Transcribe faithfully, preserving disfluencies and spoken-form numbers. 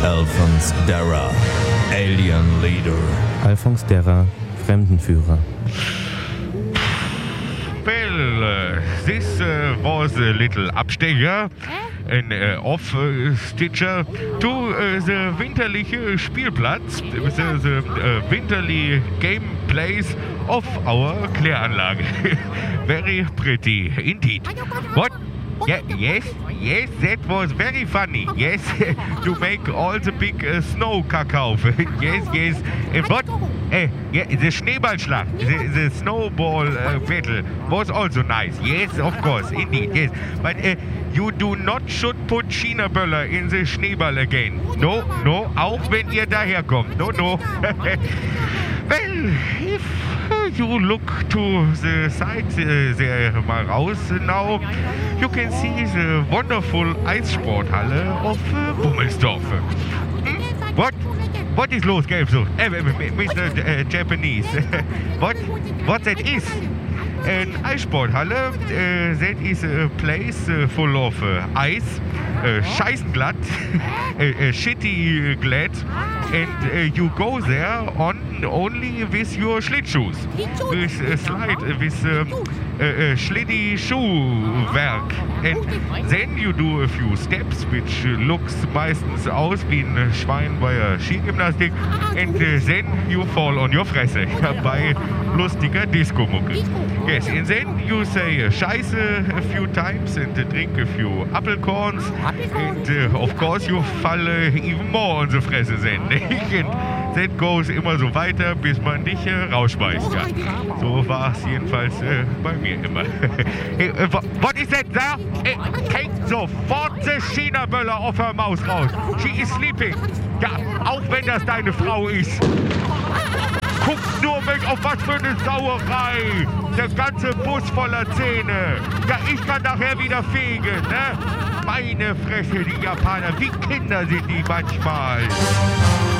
Alphonse Darra, Alien Leader. Alphonse Darra, Fremdenführer. Well, uh, this uh, was a little Abstecher, ein uh, Off-Stitcher to uh, the winterliche Spielplatz, the, the uh, winterly game place of our Kläranlage. Very pretty indeed. What? Yeah, yes, yes, that was very funny. Yes, to make all the big uh, snow kakao. Yes, yes. And what? Uh, yeah, the Schneeballschlacht, the, the snowball uh, battle was also nice. Yes, of course, indeed, yes. But uh, you do not should put China-Böller in the Schneeball again. No, no, auch wenn ihr daherkommt. No, no. Well, if you look to the side uh, there mal raus now, you can see the wonderful Eissporthalle of uh, Bummelsdorf. Hmm? What? What is los, Gelbsucht? Uh, Mister Uh, Japanese. what? What that is? An Eissporthalle, uh, that is a place uh, full of uh, ice, uh, scheißenglatt, uh, uh, shitty glad, and uh, you go there on only with your Schlittschuhs, with a slide, uh, with um, uh, uh, Schlitty Schuhwerk, and then you do a few steps, which uh, looks meistens aus wie ein Schwein bei der Skigymnastik, and uh, then you fall on your Fresse bei lustiger Disco-Mucke. Yes, and then you say uh, Scheiße a few times and uh, drink a few Apfelkorns, and uh, of course you fall uh, even more on the Fresse then. And that goes immer so weiter, bis man dich äh, rausschmeißt. Ja. So war es jedenfalls äh, bei mir immer. Hey, äh, what is that there? Hey, take sofort the China-Böller auf der Maus raus. She is sleeping. Ja, auch wenn das deine Frau ist. Guck nur weg, auf was für eine Sauerei. Der ganze Bus voller Zähne. Ja, ich kann nachher wieder fegen, ne? Meine Fresse, die Japaner, wie Kinder sind die manchmal.